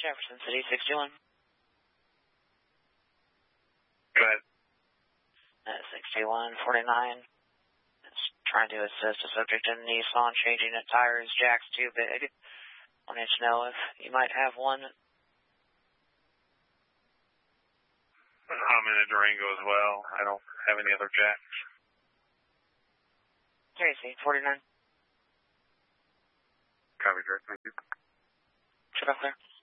Jefferson City, 61. Go ahead. 6149. Trying to assist a subject in Nissan changing a tire. His jack's too big. Wanted to know if you might have one. I'm in a Durango as well. I don't have any other jacks. Tracy, 49. Copy, Direct. Thank you. Shut off there.